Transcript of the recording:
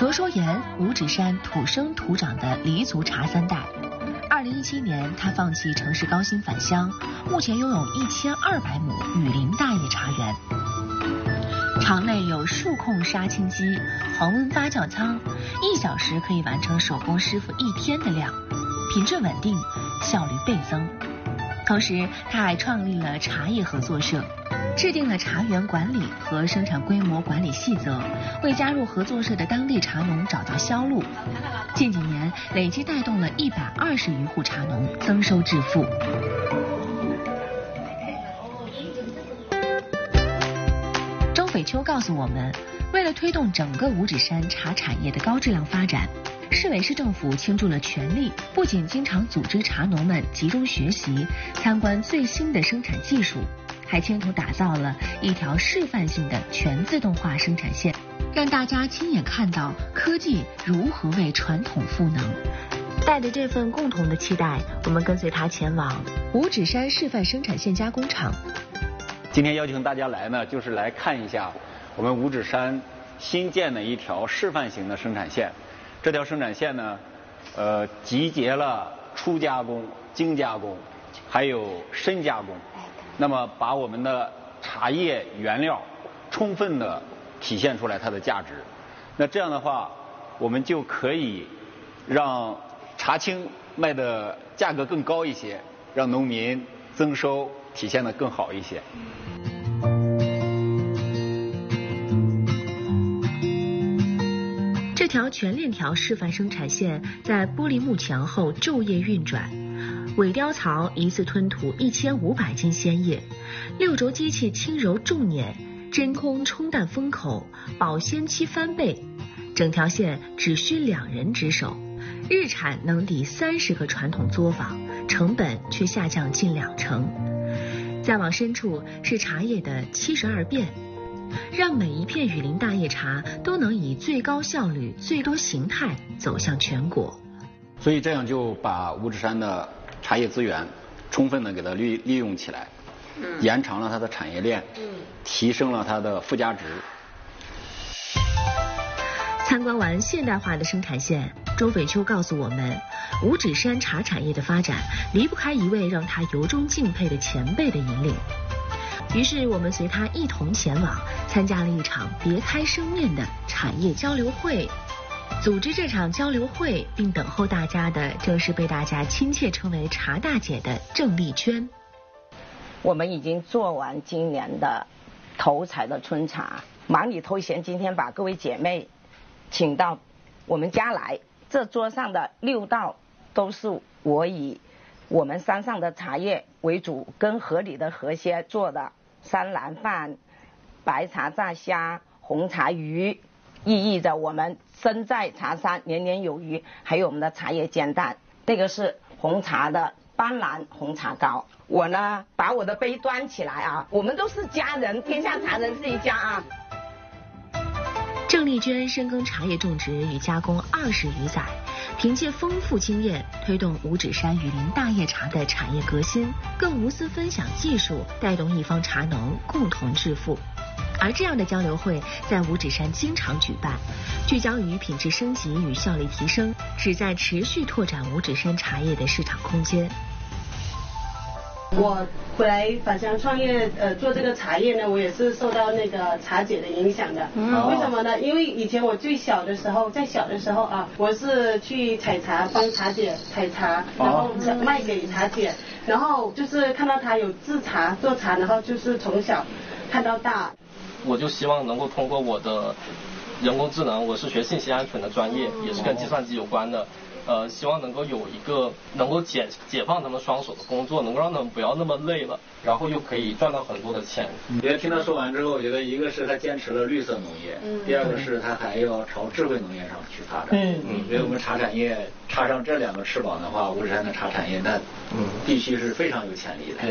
卓叔岩，五指山土生土长的黎族茶三代。2017年，他放弃城市高薪返乡，目前拥有1200亩雨林大叶茶园。场内有数控杀青机、恒温发酵仓，1小时可以完成手工师傅1天的量，品质稳定，效率倍增。同时，他还创立了茶叶合作社，制定了茶园管理和生产规模管理细则，为加入合作社的当地茶农找到销路。近几年，累计带动了120余户茶农增收致富。周斐秋告诉我们，为了推动整个五指山茶产业的高质量发展，市委市政府倾注了全力，不仅经常组织茶农们集中学习、参观最新的生产技术，还牵头打造了一条示范性的全自动化生产线，让大家亲眼看到科技如何为传统赋能。带着这份共同的期待，我们跟随他前往五指山示范生产线加工厂。 今天邀请大家来呢，就是来看一下我们五指山新建的一条示范型的生产线。这条生产线呢，集结了初加工、精加工，还有深加工。那么把我们的茶叶原料充分的体现出来它的价值。那这样的话，我们就可以让茶青卖的价格更高一些，让农民增收体现得更好一些。 这条全链条示范生产线在玻璃幕墙后昼夜运转，尾雕槽一次吞吐1500斤鲜叶，6轴机器轻柔重碾，真空冲淡封口，保鲜期翻倍，整条线只需2人值守，日产能抵30个传统作坊，成本却下降近20%。再往深处是茶叶的72变，让每一片雨林大叶茶都能以最高效率、最多形态走向全国。 所以这样就把五指山的茶叶资源充分的给它利用起来，延长了它的产业链，提升了它的附加值。 参观完现代化的生产线，周斐秋告诉我们，五指山茶产业的发展离不开一位让他由衷敬佩的前辈的引领。于是我们随他一同前往，参加了一场别开生面的产业交流会。组织这场交流会并等候大家的，正是被大家亲切称为茶大姐的郑丽娟。 我们已经做完今年的头采的春茶，忙里偷闲，今天把各位姐妹请到我们家来。这桌上的6道都是我以我们山上的茶叶为主，跟河里的河蟹做的山兰饭、白茶炸虾、红茶鱼，意义着我们身在茶山年年有余。还有我们的茶叶煎蛋，这个是红茶的斑斓红茶糕。我呢把我的杯端起来啊，我们都是家人，天下茶人是一家啊。 郑丽娟深耕茶叶种植与加工20余载，凭借丰富经验推动五指山雨林大叶茶的产业革新，更无私分享技术，带动一方茶农共同致富。而这样的交流会在五指山经常举办，聚焦于品质升级与效率提升，旨在持续拓展五指山茶叶的市场空间。 我回来返乡创业，做这个茶叶呢，我也是受到那个茶姐的影响的。为什么呢？因为以前我在小的时候啊，我是去采茶，帮茶姐采茶，然后卖给茶姐，然后就是看到她有制茶做茶，然后就是从小看到大。 我就希望能够通过我的人工智能，我是学信息安全的专业，也是跟计算机有关的。希望能够有一个能够解放他们双手的工作，能够让他们不要那么累了，然后又可以赚到很多的钱。 我觉得听他说完之后，我觉得一个是他坚持了绿色农业，第二个是他还要朝智慧农业上去发展。所以我们茶产业插上这2个翅膀的话，五指山的茶产业那必须是非常有潜力的。